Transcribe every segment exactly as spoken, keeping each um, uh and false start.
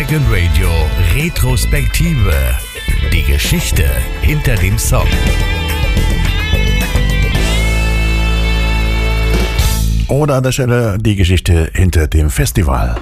Dragon Radio Retrospektive. Die Geschichte hinter dem Song. Oder an der Stelle die Geschichte hinter dem Festival.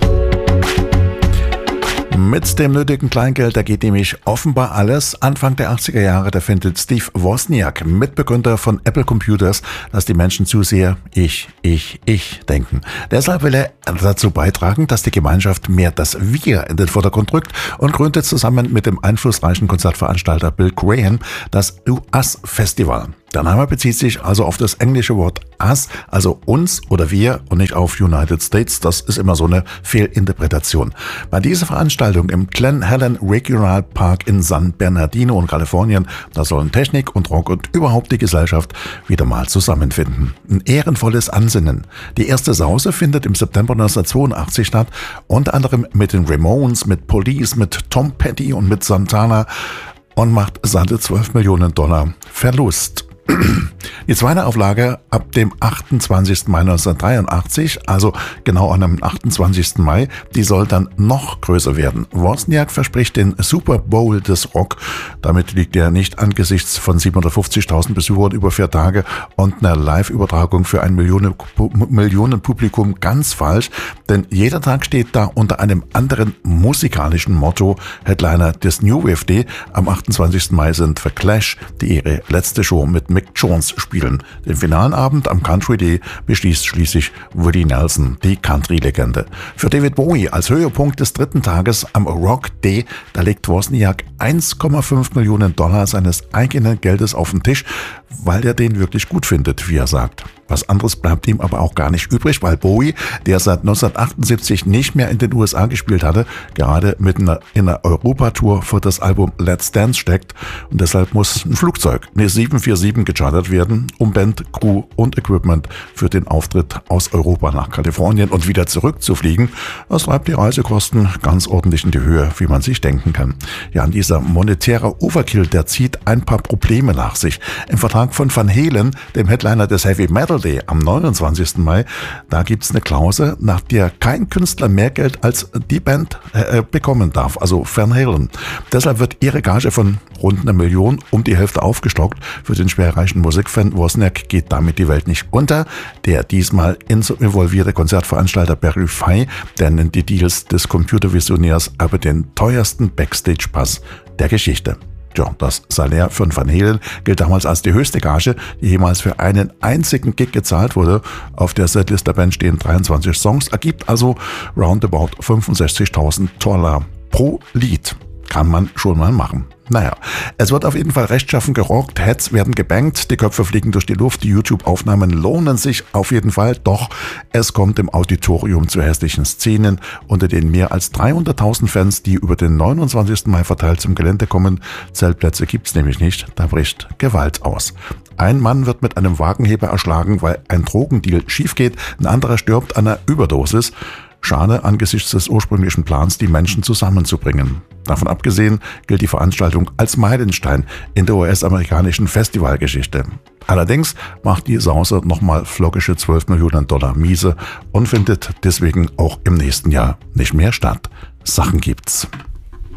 Mit dem nötigen Kleingeld, da geht nämlich offenbar alles. Anfang der achtziger Jahre, da findet Steve Wozniak, Mitbegründer von Apple Computers, dass die Menschen zu sehr ich, ich, ich denken. Deshalb will er dazu beitragen, dass die Gemeinschaft mehr das Wir in den Vordergrund rückt und gründet zusammen mit dem einflussreichen Konzertveranstalter Bill Graham das Us Festival. Der Name bezieht sich also auf das englische Wort us, also uns oder wir und nicht auf United States. Das ist immer so eine Fehlinterpretation. Bei dieser Veranstaltung im Glen Helen Regional Park in San Bernardino in Kalifornien, da sollen Technik und Rock und überhaupt die Gesellschaft wieder mal zusammenfinden. Ein ehrenvolles Ansinnen. Die erste Sause findet im September neunzehnhundertzweiundachtzig statt, unter anderem mit den Ramones, mit Police, mit Tom Petty und mit Santana und macht satte zwölf Millionen Dollar Verlust. Die zweite Auflage ab dem achtundzwanzigsten Mai neunzehnhundertdreiundachtzig, also genau an dem achtundzwanzigsten Mai, die soll dann noch größer werden. Wozniak verspricht den Super Bowl des Rock. Damit liegt er nicht angesichts von siebenhundertfünfzigtausend Besuchern über vier Tage und einer Live-Übertragung für ein Millionen, Millionenpublikum ganz falsch, denn jeder Tag steht da unter einem anderen musikalischen Motto. Headliner des New Wave Day am achtundzwanzigsten Mai sind The Clash, die ihre letzte Show mit Mick Jones spielen. Den finalen Abend am Country Day beschließt schließlich Willie Nelson, die Country-Legende. Für David Bowie als Höhepunkt des dritten Tages am Rock Day, da legt Wozniak eins Komma fünf Millionen Dollar seines eigenen Geldes auf den Tisch, weil er den wirklich gut findet, wie er sagt. Was anderes bleibt ihm aber auch gar nicht übrig, weil Bowie, der seit neunzehnhundertachtundsiebzig nicht mehr in den U S A gespielt hatte, gerade mitten in einer Europatour für das Album Let's Dance steckt und deshalb muss ein Flugzeug, eine sieben vier sieben, gechartert werden, um Band, Crew und Equipment für den Auftritt aus Europa nach Kalifornien und wieder zurückzufliegen. Das treibt die Reisekosten ganz ordentlich in die Höhe, wie man sich denken kann. Ja, und dieser monetäre Overkill, der zieht ein paar Probleme nach sich. Im Vertrag von Van Halen, dem Headliner des Heavy Metal Day am neunundzwanzigsten Mai, da gibt es eine Klausel, nach der kein Künstler mehr Geld als die Band äh, bekommen darf, also Van Halen. Deshalb wird ihre Gage von rund einer Million um die Hälfte aufgestockt. Für den schwerreichen Musikfan Wozniak geht damit die Welt nicht unter. Der diesmal involvierte Konzertveranstalter Barry Fey, der nennt die Deals des Computervisionärs aber den teuersten Backstage-Pass der Geschichte. Ja, das Salär für Van Halen gilt damals als die höchste Gage, die jemals für einen einzigen Gig gezahlt wurde. Auf der Setlist der Band stehen dreiundzwanzig Songs, ergibt also roundabout fünfundsechzigtausend Dollar pro Lied. Kann man schon mal machen. Naja, es wird auf jeden Fall rechtschaffen gerockt, Heads werden gebankt, die Köpfe fliegen durch die Luft, die YouTube-Aufnahmen lohnen sich auf jeden Fall, doch es kommt im Auditorium zu hässlichen Szenen. Unter den mehr als dreihunderttausend Fans, die über den neunundzwanzigsten Mai verteilt zum Gelände kommen, Zeltplätze gibt's nämlich nicht, da bricht Gewalt aus. Ein Mann wird mit einem Wagenheber erschlagen, weil ein Drogendeal schief geht, ein anderer stirbt an einer Überdosis. Schade angesichts des ursprünglichen Plans, die Menschen zusammenzubringen. Davon abgesehen gilt die Veranstaltung als Meilenstein in der U S-amerikanischen Festivalgeschichte. Allerdings macht die Sause nochmal flockische zwölf Millionen Dollar miese und findet deswegen auch im nächsten Jahr nicht mehr statt. Sachen gibt's.